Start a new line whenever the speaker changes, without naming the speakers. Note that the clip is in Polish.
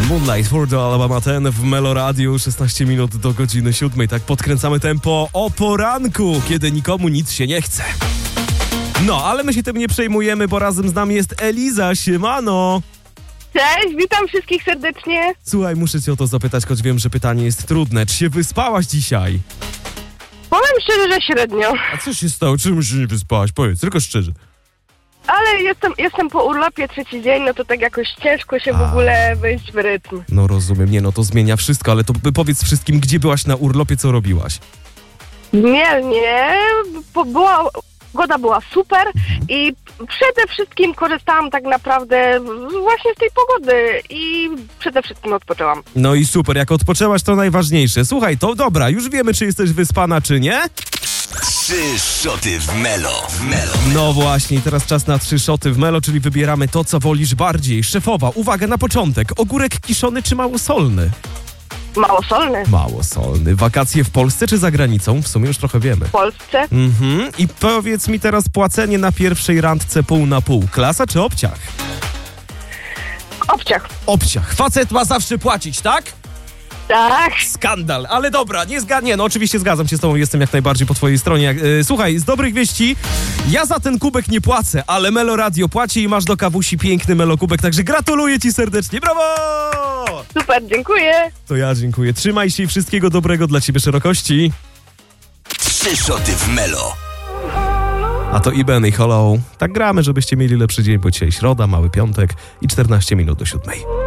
Moonlight for the Alabama 10 w Melo Radio, 16 minut do godziny 7. Tak podkręcamy tempo o poranku, kiedy nikomu nic się nie chce. No, ale my się tym nie przejmujemy, bo razem z nami jest Eliza. Siemano!
Cześć, witam wszystkich serdecznie.
Słuchaj, muszę cię o to zapytać, choć wiem, że pytanie jest trudne. Czy się wyspałaś dzisiaj?
Powiem szczerze, że średnio.
A co się stało? Czemu się nie wyspałaś? Powiedz, tylko szczerze.
Ale jestem po urlopie trzeci dzień, no to tak jakoś ciężko się w ogóle wejść w rytm.
No rozumiem, nie no, to zmienia wszystko, ale to powiedz wszystkim, gdzie byłaś na urlopie, co robiłaś?
Nie, pogoda była super i przede wszystkim korzystałam tak naprawdę właśnie z tej pogody i przede wszystkim odpoczęłam.
No i super, jak odpoczęłaś, to najważniejsze. Słuchaj, to dobra, już wiemy, czy jesteś wyspana, czy nie?
3 szoty w Melo.
No właśnie, teraz czas na 3 szoty w Melo, czyli wybieramy to, co wolisz bardziej. Szefowa, uwaga na początek. Ogórek kiszony czy małosolny?
Małosolny.
Małosolny. Wakacje w Polsce czy za granicą? W sumie już trochę wiemy.
W Polsce.
I powiedz mi teraz płacenie na pierwszej randce pół na pół. Klasa czy obciach?
Obciach.
Obciach. Facet ma zawsze płacić, tak?
Tak.
Skandal, ale dobra, no oczywiście zgadzam się z tobą, jestem jak najbardziej po twojej stronie. Słuchaj, z dobrych wieści, ja za ten kubek nie płacę, ale Melo Radio płaci i masz do kawusi piękny Melo kubek, także gratuluję ci serdecznie, brawo!
Super, dziękuję.
To ja dziękuję, trzymaj się i wszystkiego dobrego dla ciebie szerokości.
3 szoty w Melo.
A to Iben i Hollow. Tak gramy, żebyście mieli lepszy dzień, bo dzisiaj środa, mały piątek i 14 minut do 7.